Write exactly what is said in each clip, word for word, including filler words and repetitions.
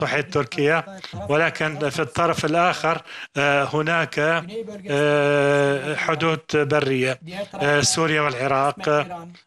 تحيط تركيا، ولكن في الطرف الآخر هناك حدود برية، سوريا والعراق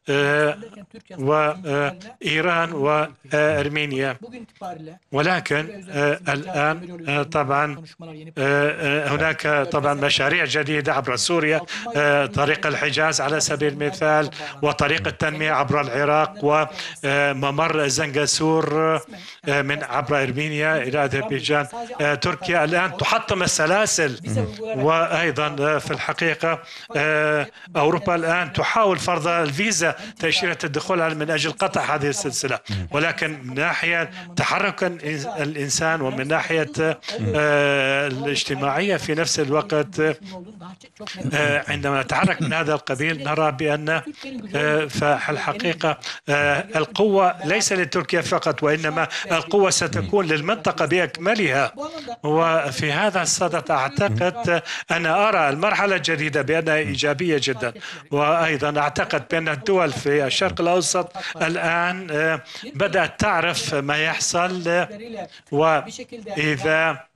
وإيران وأرمينيا. ولكن الآن طبعا هناك طبعا مشاريع جديدة عبر سوريا، طريق الحجاز على سبيل المثال، وطريق التنمية عبر العراق، وممر زنغازور من عبر أرمينيا إلى أذربيجان. تركيا الآن تحطم السلاسل، وأيضا في الحقيقة أوروبا الآن تحاول فرض الفيزا تأشيرة الدخول من أجل قطع هذه السلسلة. ولكن من ناحية تحرك الإنسان ومن ناحية الاجتماعية في نفس الوقت، عندما نتحرك من هذا القبيل نرى بأن في الحقيقة القوة ليس لتركيا فقط، وإنما القوة ستكون للمنطقة بأكملها. وفي هذا الصدد أعتقد أنا أرى المرحلة الجديدة بأنها إيجابية جدا. وأيضا أعتقد بأن الدول في الشرق الأوسط الآن بدأت تعرف ما يحصل، وإذا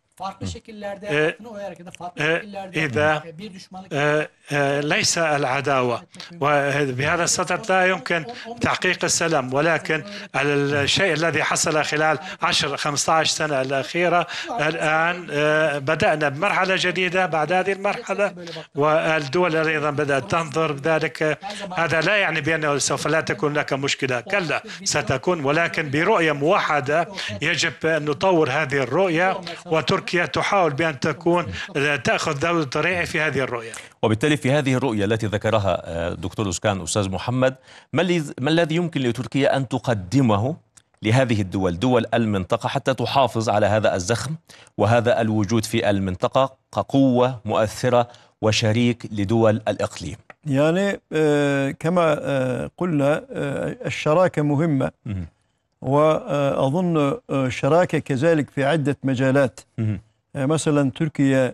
إذا ليس العداوة، وبهذا الصدد لا يمكن تحقيق السلام. ولكن الشيء الذي حصل خلال عشر خمسة عشر سنة الأخيرة، الآن بدأنا بمرحلة جديدة بعد هذه المرحلة، والدول أيضا بدأت تنظر بذلك. هذا لا يعني بأنه سوف لا تكون هناك مشكلة، كلا ستكون، ولكن برؤية موحدة يجب أن نطور هذه الرؤية، وتركيا تحاول بأن تكون تأخذ دور طريقي في هذه الرؤية. وبالتالي في هذه الرؤية التي ذكرها دكتور أوزكان أستاذ محمد، ما الذي يمكن لتركيا أن تقدمه لهذه الدول، دول المنطقة، حتى تحافظ على هذا الزخم وهذا الوجود في المنطقة كقوة مؤثرة وشريك لدول الإقليم؟ يعني كما قلنا الشراكة مهمة، وأظن شراكة كذلك في عدة مجالات. مثلا تركيا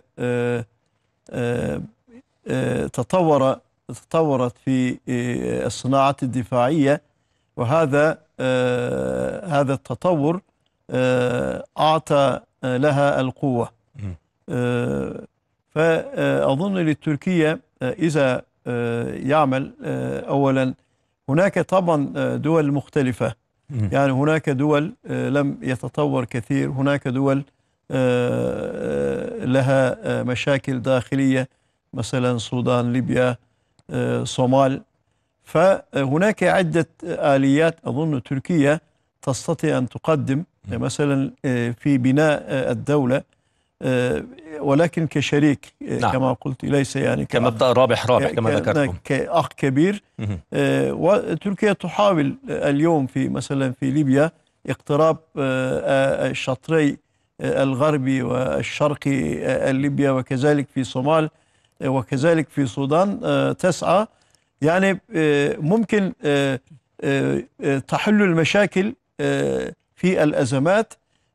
تطور تطورت في الصناعات الدفاعية، وهذا هذا التطور أعطى لها القوة. فأظن لتركيا إذا يعمل أولا، هناك طبعا دول مختلفة، يعني هناك دول لم يتطور كثير، هناك دول لها مشاكل داخلية، مثلا السودان، ليبيا، صومال. فهناك عدة آليات أظن تركيا تستطيع أن تقدم مثلا في بناء الدولة، ولكن كشريك. نعم. كما قلت، ليس يعني كمبدأ رابح رابح كما ذكرتم، كأخ كبير. وتركيا تحاول اليوم في مثلا في ليبيا اقتراب الشطري الغربي والشرقي ليبيا، وكذلك في صومال، وكذلك في السودان تسعى. يعني ممكن تحل المشاكل في الأزمات،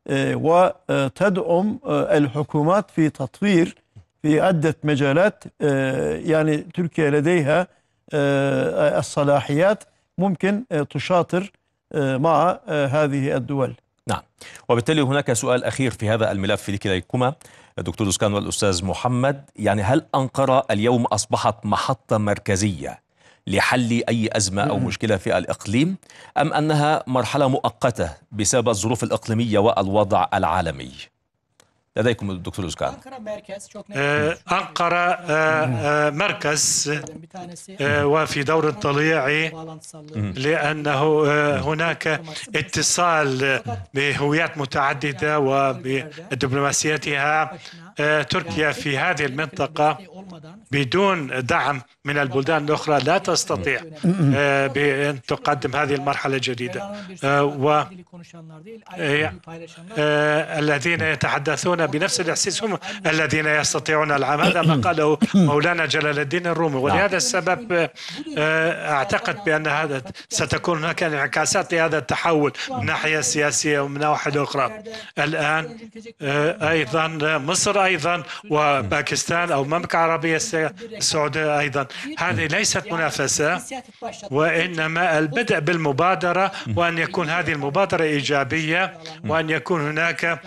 وتدعم الحكومات في تطوير في عدة مجالات. يعني تركيا لديها الصلاحيات، ممكن تشاطر مع هذه الدول. نعم. وبالتالي هناك سؤال أخير في هذا الملف لكليكما دكتور أوزكان والأستاذ محمد، يعني هل أنقرة اليوم أصبحت محطة مركزية لحل أي أزمة أو مشكلة في الإقليم، أم أنها مرحلة مؤقتة بسبب الظروف الإقليمية والوضع العالمي؟ لديكم الدكتور أوزكان. أنقرة مركز وفي دور طليعي، لأنه هناك اتصال بهويات متعددة وبدبلوماسيتها. تركيا في هذه المنطقة بدون دعم من البلدان الأخرى لا تستطيع بأن تقدم هذه المرحلة الجديدة. والذين يتحدثون بنفس الإحساس هم الذين يستطيعون العمل، هذا ما قاله مولانا جلال الدين الرومي. ولهذا السبب أعتقد بأن هذا ستكون هناك انعكاسات لهذا التحول من ناحية سياسية ومن ناحية أخرى. الآن أيضا مصر أيضا وباكستان أو المملكة العربية السعودية أيضا، هذه ليست منافسة، وإنما البدء بالمبادرة، وأن يكون هذه المبادرة إيجابية، وأن يكون هناك